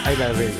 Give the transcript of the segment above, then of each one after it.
Ahí la veo.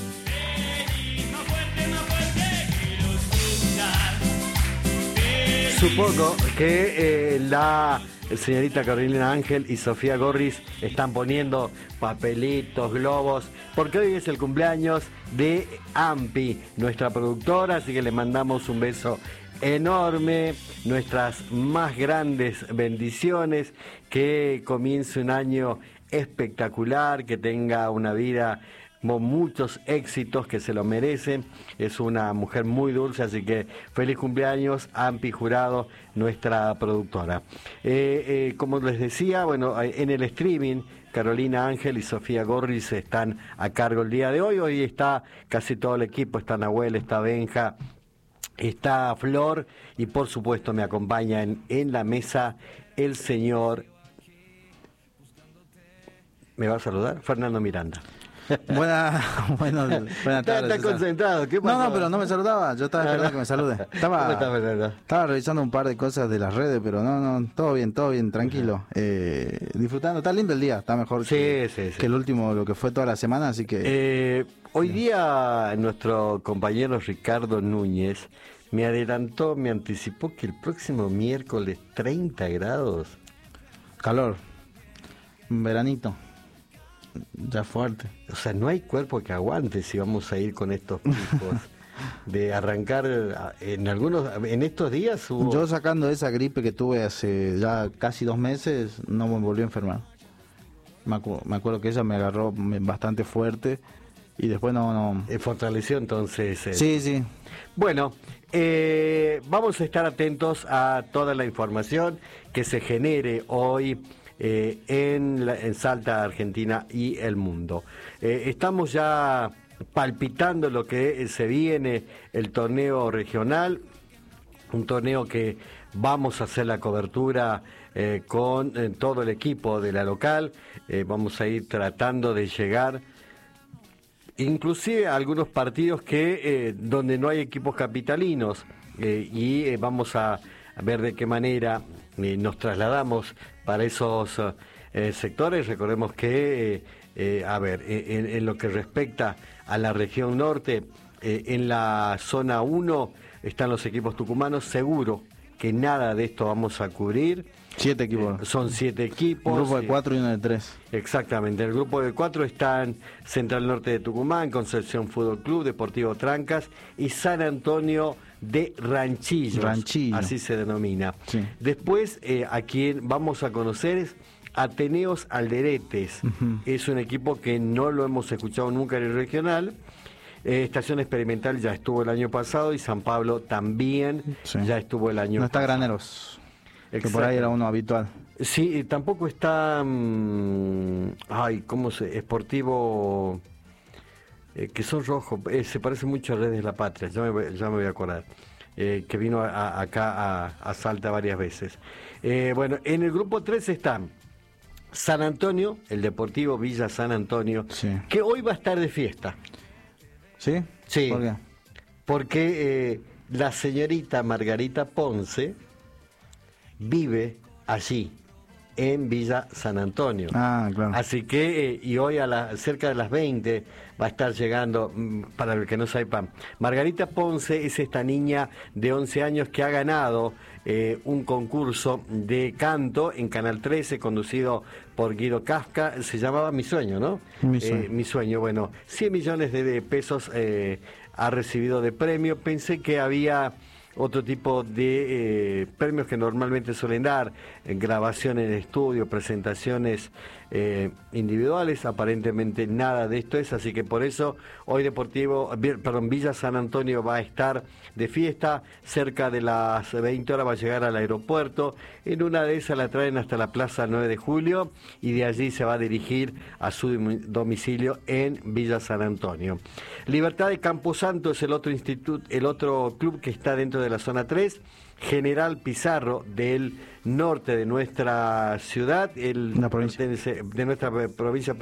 Supongo que la señorita Carolina Ángel y Sofía Gorris están poniendo papelitos, globos, porque hoy es el cumpleaños de Ampi, nuestra productora, así que le mandamos un beso enorme, nuestras más grandes bendiciones, que comience un año espectacular, que tenga una vida con muchos éxitos, que se lo merece. Es una mujer muy dulce, así que feliz cumpleaños, Ampi Jurado, nuestra productora. Como les decía, bueno, en el streaming, Carolina Ángel y Sofía Gorris están a cargo el día de hoy. Hoy está casi todo el equipo, está Nahuel, está Benja, está Flor, y por supuesto me acompaña en la mesa el señor... ¿Me va a saludar? Fernando Miranda. Buenas tardes. Está concentrado. ¿Qué pasó? No, pero no me saludaba. Yo estaba esperando que me salude. Estaba revisando un par de cosas de las redes, pero no, todo bien, tranquilo. Disfrutando. Está lindo el día, está mejor que el último, lo que fue toda la semana, así que... Hoy día nuestro compañero Ricardo Núñez me anticipó que el próximo miércoles 30 grados. Calor. Un veranito. Ya fuerte. O sea, no hay cuerpo que aguante si vamos a ir con estos picos de arrancar en estos días. Yo sacando esa gripe que tuve hace ya casi 2 meses, no me volví a enfermar. Me acuerdo que ella me agarró bastante fuerte y después no. Fortaleció entonces. Sí. Bueno, vamos a estar atentos a toda la información que se genere hoy en Salta, Argentina y el mundo. Estamos ya palpitando lo que se viene, el torneo regional, un torneo que vamos a hacer la cobertura con todo el equipo de la local. Vamos a ir tratando de llegar inclusive a algunos partidos que donde no hay equipos capitalinos, y vamos a ver de qué manera nos trasladamos para esos sectores. Recordemos que, en lo que respecta a la región norte, en la zona 1 están los equipos tucumanos. Seguro que nada de esto vamos a cubrir. 7 equipos. Son 7 equipos. Un grupo de 4 y uno de 3. Exactamente. El grupo de 4 están Central Norte de Tucumán, Concepción Fútbol Club, Deportivo Trancas y San Antonio de Ranchillos. Así se denomina. Sí. Después, a quien vamos a conocer es Ateneos Alderetes. Es un equipo que no lo hemos escuchado nunca en el regional. Estación Experimental ya estuvo el año pasado y San Pablo también ya estuvo el año pasado. No está Graneros, que por ahí era uno habitual. Sí, tampoco está... Esportivo... que son rojos, se parece mucho a Redes de la Patria, ya me voy a acordar, que vino acá a Salta varias veces. Bueno, en el grupo 3 están San Antonio, el Deportivo Villa San Antonio, que hoy va a estar de fiesta. ¿Sí? Sí. ¿Por qué? Porque la señorita Margarita Ponce vive allí, en Villa San Antonio. Ah, claro. Así que, y hoy cerca de las 20 va a estar llegando, para el que no sepan, Margarita Ponce es esta niña de 11 años que ha ganado un concurso de canto en Canal 13 conducido por Guido Kafka. Se llamaba Mi Sueño, ¿no? Mi Sueño. Bueno, 100 millones de pesos ha recibido de premio. Pensé que había otro tipo de premios que normalmente suelen dar, grabación en estudio, presentaciones individuales. Aparentemente nada de esto es, así que por eso hoy Villa San Antonio va a estar de fiesta. Cerca de las 20 horas va a llegar al aeropuerto. En una de esas la traen hasta la Plaza 9 de Julio y de allí se va a dirigir a su domicilio en Villa San Antonio. Libertad de Camposanto es el otro club que está dentro de la zona 3. General Pizarro, del norte de nuestra ciudad, de nuestra provincia,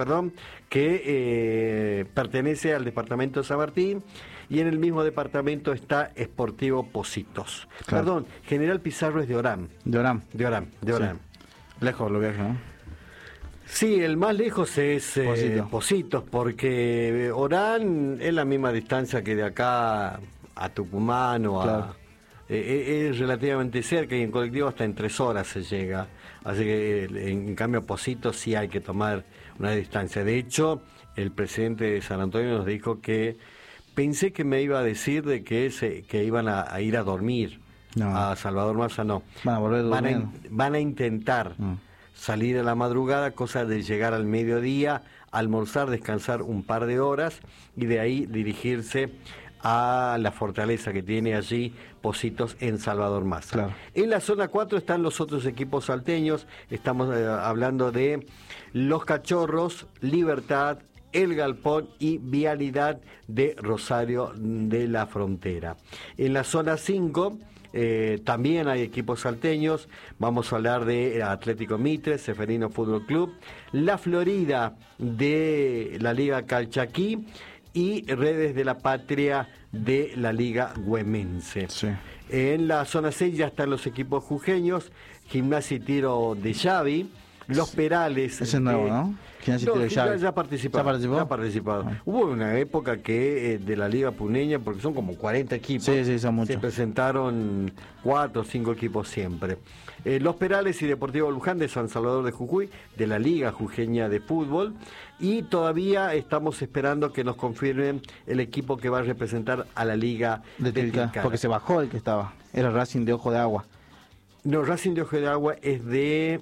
que pertenece al departamento de San Martín, y en el mismo departamento está Sportivo Pocitos. Claro. Perdón, General Pizarro es de Orán. De Orán. Sí. Lejos lo viaje, ¿no? Sí, el más lejos es Pocitos, porque Orán es la misma distancia que de acá a Tucumán o claro. Es relativamente cerca y en colectivo hasta en 3 horas se llega. Así que en cambio Pocitos sí hay que tomar una distancia. De hecho, el presidente de San Antonio nos dijo que pensé que me iba a decir de que iban a ir a dormir a Salvador Massa, no. Van a volver van a intentar salir a la madrugada, cosa de llegar al mediodía, almorzar, descansar un par de horas y de ahí dirigirse a la fortaleza que tiene allí Pocitos en Salvador Massa. Claro. En la zona 4 están los otros equipos salteños, estamos hablando de Los Cachorros, Libertad, El Galpón y Vialidad de Rosario de la Frontera. En la zona 5 también hay equipos salteños, vamos a hablar de Atlético Mitre, Ceferino Fútbol Club, La Florida de la Liga Calchaquí y Redes de la Patria de la Liga Güemense. Sí. En la zona 6 ya están los equipos jujeños, Gimnasia y Tiro de Xavi, Los Perales. Ese es nuevo, ¿no? Ya participó. ¿Ya participado. Hubo una época que de la Liga Puneña, porque son como 40 equipos, son muchos. Se presentaron 4 o 5 equipos siempre. Los Perales y Deportivo Luján de San Salvador de Jujuy, de la Liga Jujeña de Fútbol, y todavía estamos esperando que nos confirmen el equipo que va a representar a la Liga de Tilcara, porque se bajó el que estaba, era Racing de Ojo de Agua. No, Racing de Ojo de Agua es de...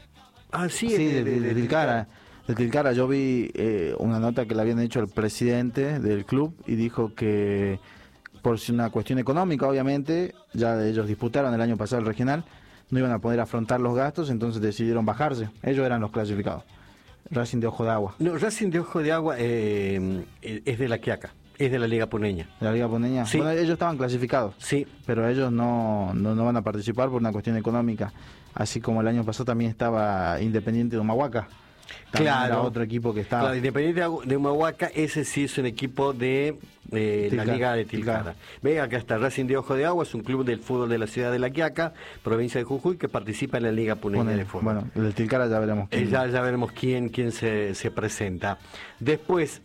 de Tilcara. De Tilcara yo vi una nota que le habían hecho al presidente del club y dijo que por una cuestión económica, obviamente, ya ellos disputaron el año pasado el regional, no iban a poder afrontar los gastos, entonces decidieron bajarse. Ellos eran los clasificados. Racing de Ojo de Agua. No, Racing de Ojo de Agua es de la Quiaca, es de la Liga Puneña. ¿De la Liga Puneña? Sí. Bueno, ellos estaban clasificados, sí, pero ellos no van a participar por una cuestión económica. Así como el año pasado también estaba Independiente de Humahuaca. Claro, era otro equipo que estaba. Claro, Independiente de Humahuaca, ese sí es un equipo de la Liga de Tilcara. Venga, acá está Racing de Ojo de Agua, es un club del fútbol de la ciudad de La Quiaca, provincia de Jujuy, que participa en la Liga Puneña de Fútbol. Bueno, el de Tilcara ya veremos quién. Ya veremos quién se presenta. Después,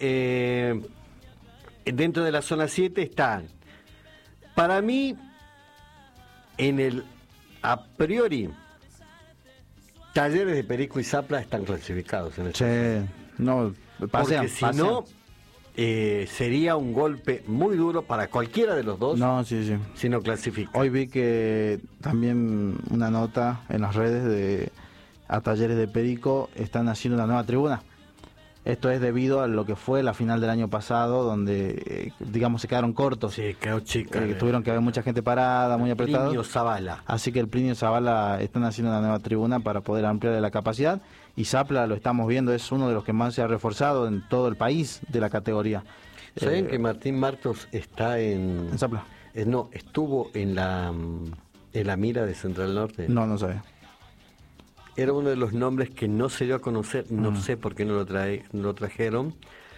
dentro de la zona 7 están, para mí, en el a priori, Talleres de Perico y Zapla están clasificados en el no, porque si no sería un golpe muy duro para cualquiera de los dos. No, sí. Si no clasifica. Hoy vi que también una nota en las redes a Talleres de Perico están haciendo una nueva tribuna. Esto es debido a lo que fue la final del año pasado, donde, digamos, se quedaron cortos. Sí, quedó chica. Tuvieron que haber mucha gente parada, muy apretada. Plinio Zavala. Así que el Plinio Zavala están haciendo una nueva tribuna para poder ampliar la capacidad. Y Zapla, lo estamos viendo, es uno de los que más se ha reforzado en todo el país de la categoría. ¿Saben que Martín Martos está en Zapla? No, estuvo en la mira de Central Norte. No sabía. Era uno de los nombres que no se dio a conocer, no sé por qué no lo trajeron,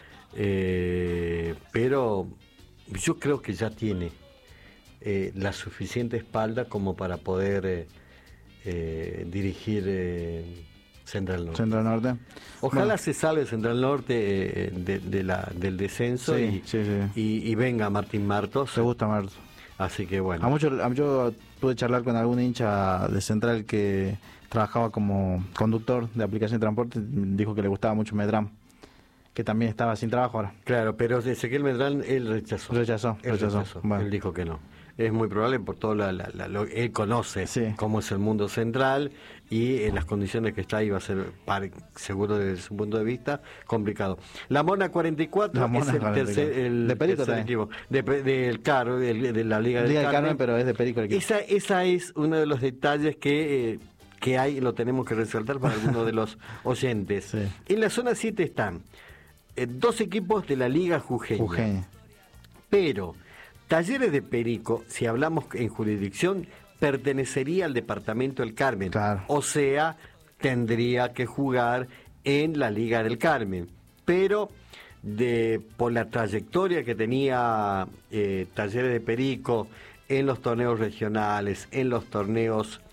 pero yo creo que ya tiene la suficiente espalda como para poder dirigir Central Norte. Central Norte. Ojalá se salve Central Norte del descenso y venga Martín Martos. Me gusta Martos. Así que bueno. Yo pude charlar con algún hincha de Central que trabajaba como conductor de aplicación de transporte, dijo que le gustaba mucho Medrán, que también estaba sin trabajo ahora. Claro, pero Ezequiel Medrán, él rechazó. Bueno. Él dijo que no. Es muy probable por todo él conoce cómo es el mundo central y en las condiciones que está ahí va a ser, seguro desde su punto de vista, complicado. La Mona 44 es el de Perico tercer equipo. De la Liga del Carmen, pero es de Perico el equipo. Esa es uno de los detalles que hay, lo tenemos que resaltar para algunos de los oyentes. Sí. En la zona 7 están 2 equipos de la Liga Jujeña. Pero Talleres de Perico, si hablamos en jurisdicción, pertenecería al departamento del Carmen. Claro. O sea, tendría que jugar en la Liga del Carmen. Pero por la trayectoria que tenía Talleres de Perico en los torneos regionales, en los torneos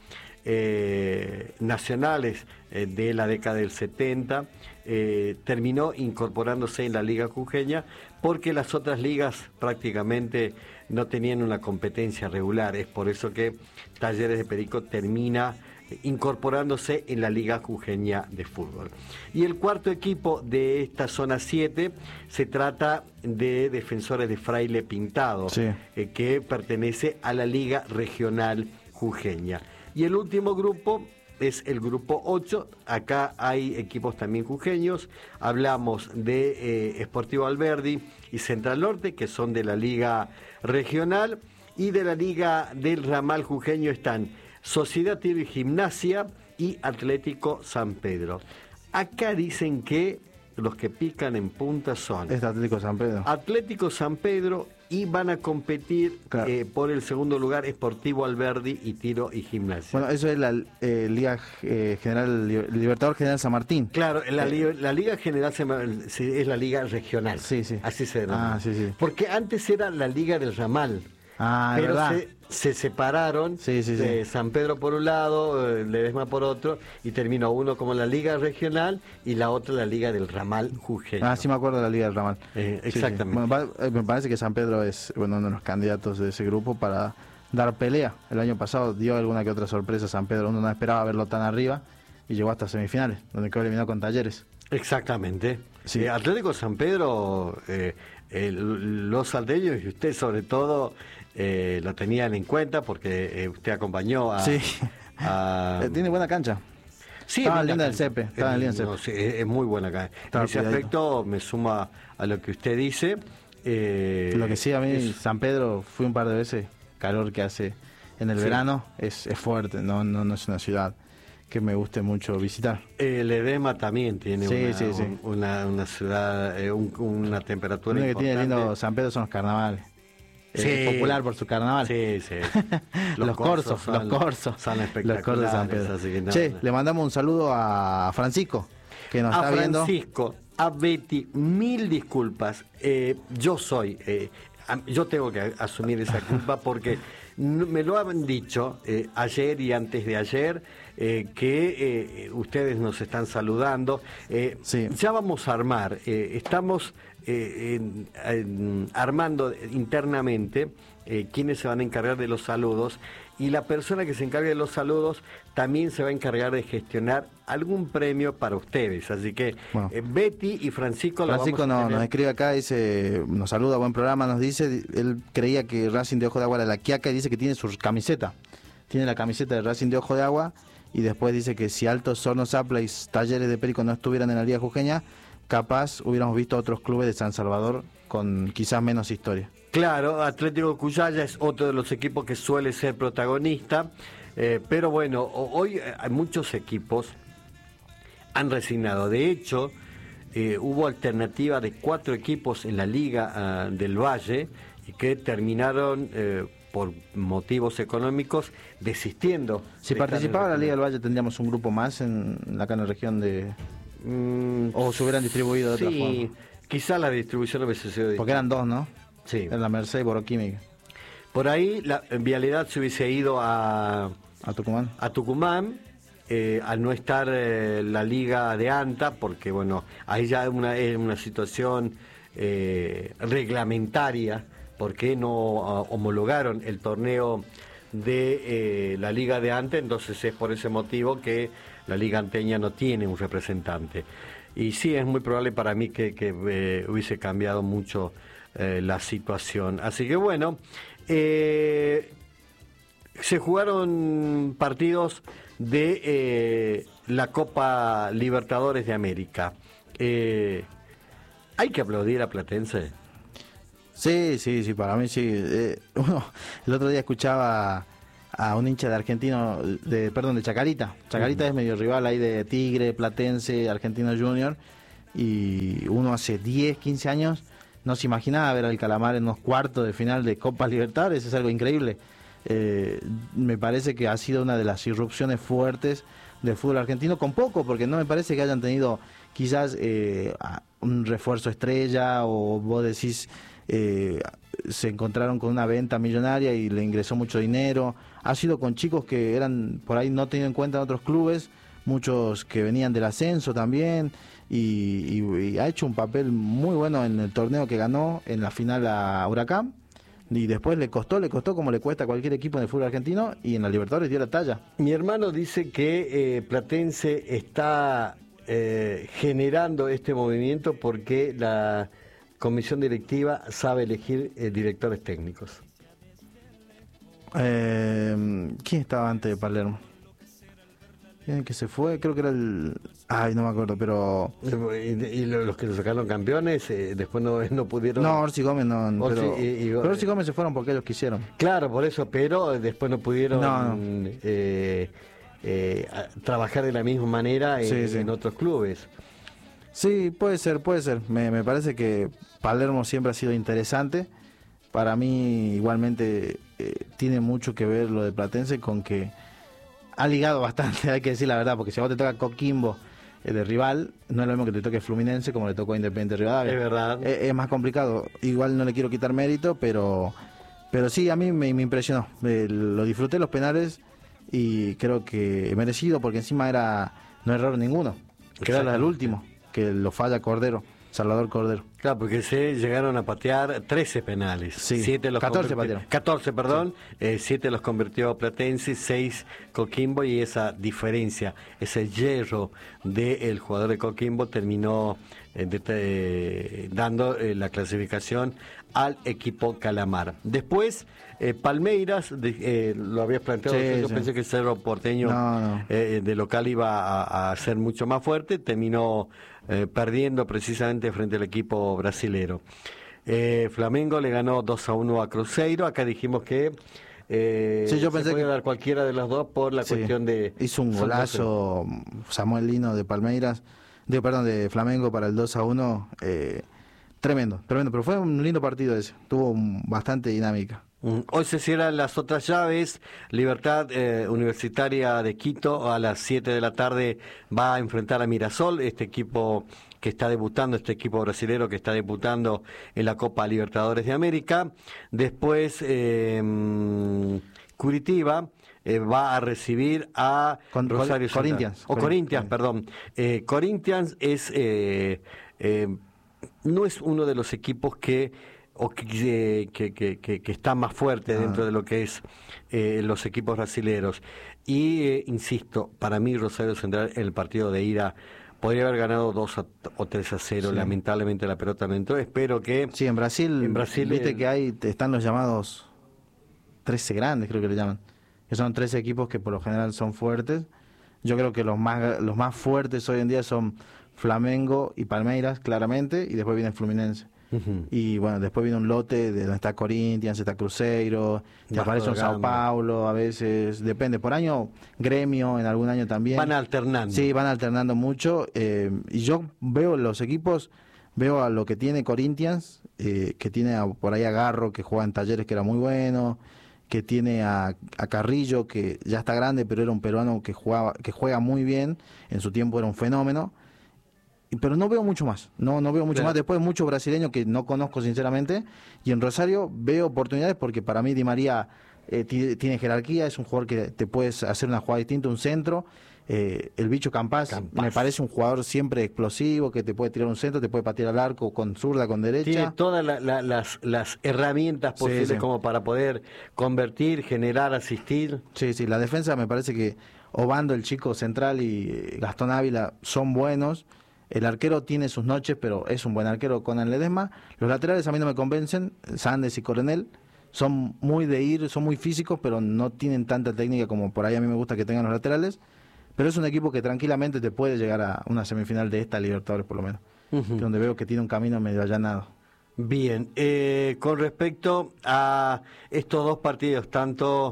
nacionales de la década del 70, terminó incorporándose en la Liga Jujeña porque las otras ligas prácticamente no tenían una competencia regular. Es por eso que Talleres de Perico termina incorporándose en la Liga Jujeña de Fútbol. Y el cuarto equipo de esta zona 7 se trata de Defensores de Fraile Pintado, sí, que pertenece a la Liga Regional Jujeña. Y el último grupo es el grupo 8, acá hay equipos también jujeños, hablamos de Sportivo Alberdi y Central Norte, que son de la Liga Regional, y de la Liga del Ramal Jujeño están Sociedad Tiro y Gimnasia y Atlético San Pedro. Acá dicen que los que pican en punta son Atlético San Pedro. Atlético San Pedro, y van a competir, claro, por el segundo lugar Sportivo Alberdi y Tiro y Gimnasia. Bueno, eso es la Liga General, Libertador General San Martín. Claro, la Liga General es la Liga Regional. Sí, sí. Así se denomina. Sí, sí. Porque antes era la Liga del Ramal. Pero se separaron, sí, de San Pedro por un lado, Ledesma por otro, y terminó uno como la Liga Regional y la otra la Liga del Ramal Jujeño. Sí me acuerdo de la Liga del Ramal. Exactamente. Sí. Bueno, me parece que San Pedro es uno de los candidatos de ese grupo para dar pelea. El año pasado dio alguna que otra sorpresa San Pedro, uno no esperaba verlo tan arriba y llegó hasta semifinales, donde quedó eliminado con Talleres. Exactamente. Sí. Atlético San Pedro, los salteños y usted sobre todo lo tenían en cuenta porque usted acompañó a... Sí, tiene buena cancha. Sí, estaba linda el Cepe. Sí, es muy buena cancha. En ese aspecto me suma a lo que usted dice. Lo que sí, a mí San Pedro fui un par de veces, calor que hace en el verano es fuerte, no es una ciudad que me guste mucho visitar. El Edema también tiene una ciudad, una temperatura importante. Lo que tiene lindo San Pedro son los carnavales. Popular por su carnaval. Sí. los corsos. Son espectaculares. Los corsos de San Pedro. Así que le mandamos un saludo a Francisco, que nos está viendo. A Francisco, a Betty, mil disculpas. Yo tengo que asumir esa culpa porque me lo han dicho ayer y antes de ayer, que ustedes nos están saludando. Ya vamos a armar, estamos armando internamente quiénes se van a encargar de los saludos, y la persona que se encargue de los saludos también se va a encargar de gestionar algún premio para ustedes. Así que Betty y Francisco nos escribe acá, dice, nos saluda, buen programa, nos dice, él creía que Racing de Ojo de Agua era la Quiaca y dice que tiene su camiseta, tiene la camiseta de Racing de Ojo de Agua, y después dice que si Altos Hornos Zapla y Talleres de Perico no estuvieran en la Liga Jujeña, capaz hubiéramos visto otros clubes de San Salvador con quizás menos historia. Claro, Atlético Cuyaya es otro de los equipos que suele ser protagonista, pero bueno, hoy hay muchos equipos han resignado. De hecho, hubo alternativa de 4 equipos en la Liga del Valle y que terminaron por motivos económicos desistiendo. Si participaba la Liga del Valle tendríamos un grupo más acá en la región de... o se hubieran distribuido de otra forma. Sí, quizá la distribución hubiese sido distinta. Porque eran 2, ¿no? Sí. En la Merced y Boroquímica. Por ahí la Vialidad se hubiese ido a Tucumán. A Tucumán, al no estar la Liga de ANTA, porque bueno, ahí ya es una situación reglamentaria, porque no homologaron el torneo de la Liga de ANTA, entonces es por ese motivo que la Liga Anteña no tiene un representante. Y sí, es muy probable para mí que hubiese cambiado mucho la situación. Así que bueno, se jugaron partidos de la Copa Libertadores de América. ¿Hay que aplaudir a Platense? Sí, para mí sí. El otro día escuchaba a un hincha de Argentino, de Chacarita. Chacarita es medio rival ahí de Tigre, Platense, Argentino Junior, y uno hace 10, 15 años no se imaginaba ver al Calamar en unos cuartos de final de Copa Libertadores, es algo increíble. Me parece que ha sido una de las irrupciones fuertes del fútbol argentino, con poco, porque no me parece que hayan tenido quizás un refuerzo estrella, o vos decís se encontraron con una venta millonaria y le ingresó mucho dinero. Ha sido con chicos que eran por ahí no tenido en cuenta en otros clubes, muchos que venían del ascenso también, y ha hecho un papel muy bueno en el torneo que ganó en la final a Huracán, y después le costó como le cuesta a cualquier equipo en el fútbol argentino, y en la Libertadores dio la talla. Mi hermano dice que Platense está generando este movimiento porque la comisión directiva sabe elegir directores técnicos. ¿Quién estaba antes de Palermo? ¿Quién que se fue? Creo que era el... Ay, no me acuerdo, pero... ¿Y los que lo sacaron campeones después no pudieron...? No, Orsi Gómez no, pero Orsi Gómez se fueron porque ellos quisieron. Claro, por eso, pero después no pudieron trabajar de la misma manera en otros clubes. Sí, puede ser. Me parece que Palermo siempre ha sido interesante. Para mí, igualmente, tiene mucho que ver lo de Platense con que ha ligado bastante, hay que decir la verdad, porque si a vos te toca Coquimbo de rival, no es lo mismo que te toque Fluminense como le tocó a Independiente Rivadavia. Es verdad. Es más complicado. Igual no le quiero quitar mérito, pero sí, a mí me impresionó. Lo disfruté los penales y creo que merecido, porque encima no error ninguno. Que era el último, que lo falla Salvador Cordero. Claro, porque se llegaron a patear 13 penales. Sí, 14 patearon. 14, perdón. Sí. 7 los convirtió Platense, 6 Coquimbo, y esa diferencia, ese hierro del jugador de Coquimbo terminó dando la clasificación al equipo Calamar. Después, Palmeiras, lo habías planteado, yo pensé que Cerro Porteño de local iba a ser mucho más fuerte, terminó perdiendo precisamente frente al equipo brasilero. Flamengo le ganó 2-1 a Cruzeiro. Acá dijimos que yo pensé se podía dar cualquiera de los dos por la cuestión de... Hizo un golazo Samuel Lino de Palmeiras, de Flamengo para el 2-1. Tremendo, pero fue un lindo partido ese, tuvo bastante dinámica. Hoy se cierran las otras llaves. Libertad Universitaria de Quito a las 7 de la tarde va a enfrentar a Mirasol, este equipo que está debutando, este equipo brasilero que está debutando en la Copa Libertadores de América. Después Curitiba va a recibir a Rosario Corinthians. Corinthians es no es uno de los equipos que está más fuerte dentro de lo que es los equipos brasileros. Y insisto, para mí Rosario Central en el partido de ida podría haber ganado 2 o 3-0. Sí. Lamentablemente la pelota no entró. Espero que... Sí, en Brasil viste que están los llamados 13 grandes, creo que le llaman. Que son 13 equipos que por lo general son fuertes. Yo creo que los más fuertes hoy en día son Flamengo y Palmeiras, claramente, y después viene Fluminense. Y bueno, después viene un lote de donde está Corinthians, está Cruzeiro, te aparece un Sao Paulo, a veces, depende, por año Gremio, en algún año también. Van alternando. Sí, van alternando mucho, y yo veo los equipos, veo a lo que tiene Corinthians, que tiene por ahí a Garro, que juega en Talleres, que era muy bueno, que tiene a Carrillo, que ya está grande, pero era un peruano que juega muy bien, en su tiempo era un fenómeno. Pero no veo mucho más, no veo mucho más. Después mucho brasileño que no conozco sinceramente, y en Rosario veo oportunidades porque para mí Di María tiene jerarquía, es un jugador que te puedes hacer una jugada distinta, un centro. El bicho Campas me parece un jugador siempre explosivo, que te puede tirar un centro, te puede patear al arco con zurda, con derecha. Tiene todas las herramientas posibles como para poder convertir, generar, asistir. Sí, la defensa me parece que Obando, el chico central, y Gastón Ávila son buenos. El arquero tiene sus noches, pero es un buen arquero, Conan Ledesma. Los laterales a mí no me convencen, Sandes y Coronel. Son son muy físicos, pero no tienen tanta técnica como por ahí a mí me gusta que tengan los laterales. Pero es un equipo que tranquilamente te puede llegar a una semifinal de esta Libertadores, por lo menos. Donde veo que tiene un camino medio allanado. Bien, con respecto a estos dos partidos, tanto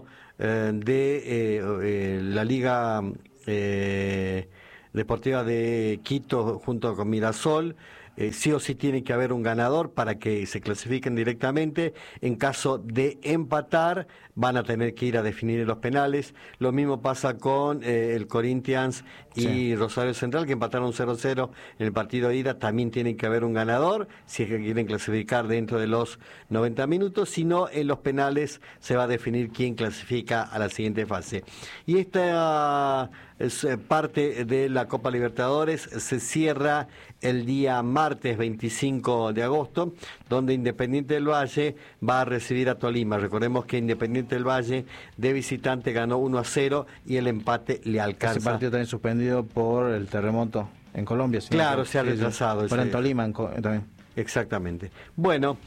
de la Liga... Deportiva de Quito junto con Mirasol, sí o sí tiene que haber un ganador para que se clasifiquen directamente. En caso de empatar, van a tener que ir a definir en los penales. Lo mismo pasa con el Corinthians y Rosario Central, que empataron 0-0 en el partido de ida. También tiene que haber un ganador, si es que quieren clasificar dentro de los 90 minutos. Si no, en los penales se va a definir quién clasifica a la siguiente fase. Y esta es parte de la Copa Libertadores. Se cierra el día martes 25 de agosto, donde Independiente del Valle va a recibir a Tolima. Recordemos que Independiente del Valle de visitante ganó 1-0 y el empate le alcanza. Ese partido también suspendido por el terremoto en Colombia. Claro, se ha retrasado. Pero en Tolima también. Exactamente. Bueno,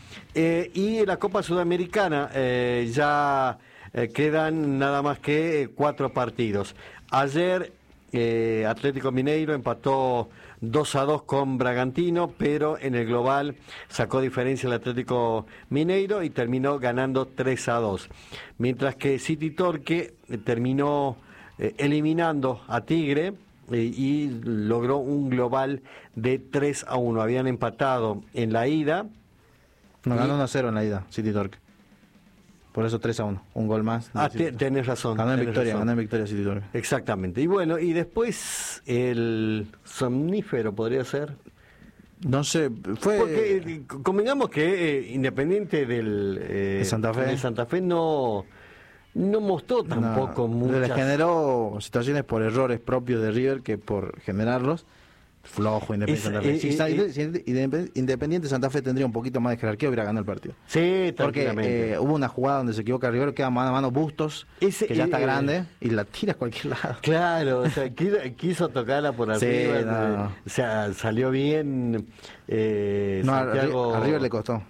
y la Copa Sudamericana ya quedan nada más que 4 partidos. Ayer Atlético Mineiro empató 2-2 con Bragantino, pero en el global sacó diferencia el Atlético Mineiro y terminó ganando 3-2. Mientras que City Torque terminó eliminando a Tigre y logró un global de 3-1. Habían empatado en la ida. No, ganó 1-0 en la ida, City Torque. Por eso 3-1, un gol más. Tenés razón. Ganó en victoria City Torque. Exactamente. Y bueno, y después el somnífero podría ser. No sé, fue... Porque convengamos que Independiente de Santa Fe no mostró tampoco muchas... Le generó situaciones por errores propios de River que por generarlos. Flojo Independiente Santa Fe. Independiente Santa Fe tendría un poquito más de jerarquía, hubiera ganado el partido. Sí, tranquilamente. Porque hubo una jugada donde se equivoca River, queda mano a mano Bustos, que ya está grande, y la tira a cualquier lado. Claro, o sea, quiso tocarla por arriba. Sí, no. O sea, salió bien. Santiago... a River le costó.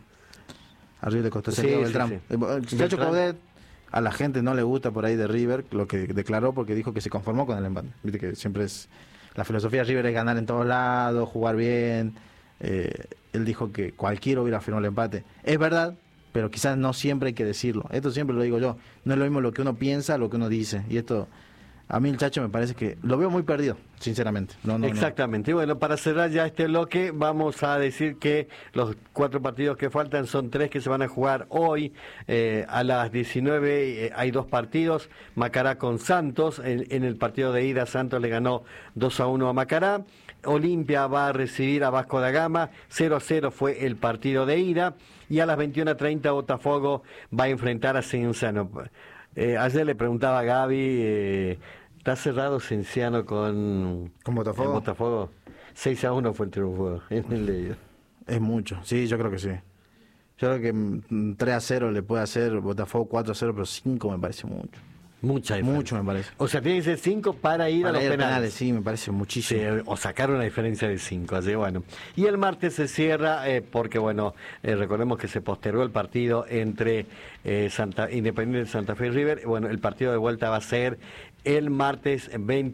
Beltrán. Sí. El muchacho Caudet, a la gente no le gusta por ahí de River, lo que declaró, porque dijo que se conformó con el empate. Viste que siempre es... La filosofía de River es ganar en todos lados, jugar bien. Él dijo que cualquiera hubiera firmado el empate. Es verdad, pero quizás no siempre hay que decirlo. Esto siempre lo digo yo. No es lo mismo lo que uno piensa, lo que uno dice. Y esto, a mí el Chacho me parece que lo veo muy perdido, sinceramente. Exactamente. Y bueno, para cerrar ya este bloque, vamos a decir que los 4 partidos que faltan son 3 que se van a jugar hoy. A las 19 hay 2 partidos. Macará con Santos. En el partido de ida, Santos le ganó 2-1 a Macará. Olimpia va a recibir a Vasco da Gama. 0-0 fue el partido de ida. Y a las 21:30 Botafogo va a enfrentar a Cienciano. Ayer le preguntaba a Gaby, ¿está cerrado Cienciano con Botafogo? Botafogo? 6-1 fue el triunfo en el de ellos. Es mucho, sí, yo creo que sí. Yo creo que 3-0 le puede hacer Botafogo, 4-0, pero 5 me parece mucho. Mucha diferencia. Mucho me parece. O sea, tiene que ser 5 para ir a los penales. Sí, me parece muchísimo. Sí, o sacar una diferencia de 5, así bueno. Y el martes se cierra porque, bueno, recordemos que se postergó el partido entre Independiente de Santa Fe y River. Bueno, el partido de vuelta va a ser el martes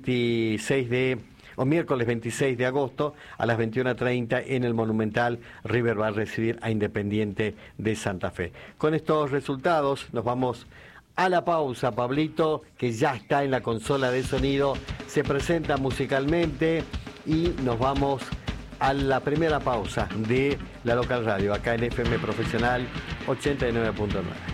26 o miércoles 26 de agosto a las 21:30 en el Monumental. River va a recibir a Independiente de Santa Fe. Con estos resultados nos vamos a la pausa. Pablito, que ya está en la consola de sonido, se presenta musicalmente y nos vamos a la primera pausa de la Local Radio, acá en FM Profesional 89.9.